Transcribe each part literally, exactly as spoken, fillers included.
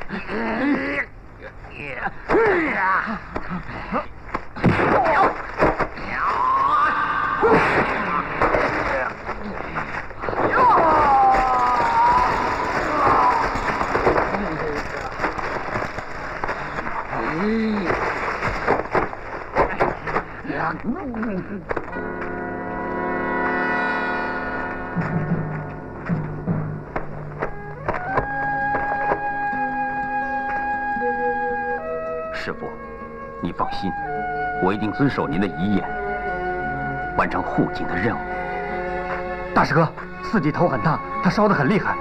师父，你放心，我一定遵守您的遗言，完成护警的任务。 大师哥，四弟头很烫，他烧得很厉害，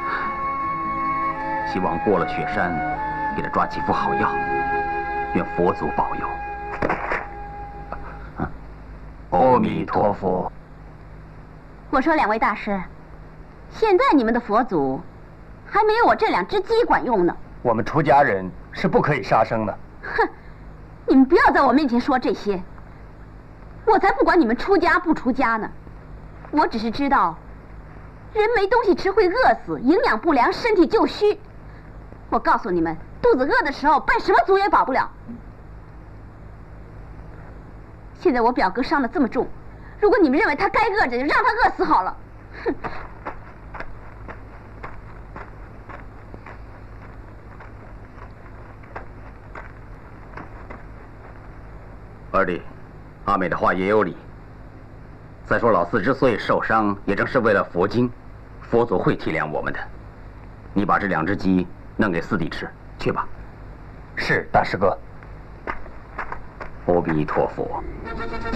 希望过了雪山，给他抓几副好药。愿佛祖保佑。阿弥陀佛。 我说两位大师，现在你们的佛祖还没有我这两只鸡管用呢。 我们出家人是不可以杀生的。 哼，你们不要在我面前说这些。我才不管你们出家不出家呢，我只是知道，人没东西吃会饿死，营养不良身体就虚。我告诉你们，肚子饿的时候拜什么祖也保不了。现在我表哥伤得这么重，如果你们认为他该饿着，就让他饿死好了。哼！ 二弟，阿美的话也有理。再说老四之所以受伤，也正是为了佛经，佛祖会体谅我们的。你把这两只鸡弄给四弟吃，去吧。 是，大师哥。 阿弥陀佛。